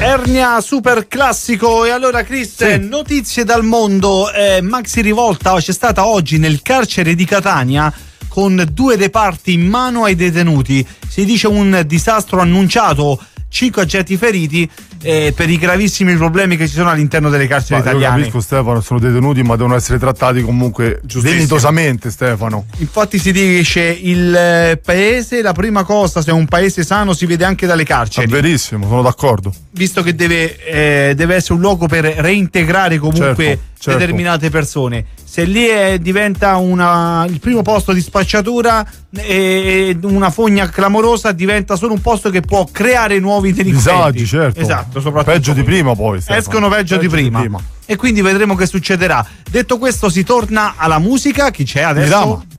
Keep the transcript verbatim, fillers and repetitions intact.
Ernia super classico. E allora Chris, sì. notizie dal mondo. eh, Maxi rivolta c'è stata oggi nel carcere di Catania con due reparti in mano ai detenuti. Si dice un disastro annunciato, cinque agenti feriti eh, per i gravissimi problemi che ci sono all'interno delle carceri ma italiane. Io capisco, Stefano, sono detenuti ma devono essere trattati comunque dignitosamente, Stefano. Infatti si dice il paese, la prima cosa, se è un paese sano si vede anche dalle carceri. È verissimo, sono d'accordo. Visto che deve, eh, deve essere un luogo per reintegrare comunque certo, certo. determinate persone. Se lì è, diventa una, il primo posto di spacciatura e una fogna clamorosa, diventa solo un posto che può creare nuovi delinquenti. Disagi, certo. Esatto, soprattutto. Peggio di prima poi. Stefano. Escono peggio, peggio di, prima. di prima. E quindi vedremo che succederà. Detto questo, si torna alla musica. Chi c'è adesso? Irama.